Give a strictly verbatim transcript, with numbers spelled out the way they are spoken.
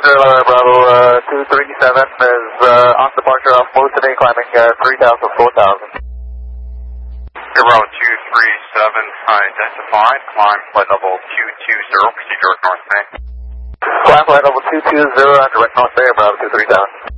Zero Bravo uh, two three seven is uh, on departure off mode today, climbing uh, three thousand, four thousand. Zero two three seven identified, climb flight level two two zero, proceed direct north bay. Climb flight level two two zero, direct north bay, Bravo two three seven.